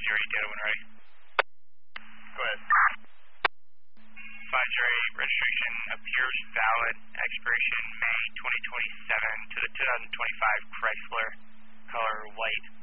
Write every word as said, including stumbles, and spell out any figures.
Jerry, data when ready. Go ahead. five Jerry, registration appears valid. Expiration May twenty twenty-seven to the two thousand twenty-five Chrysler, color white.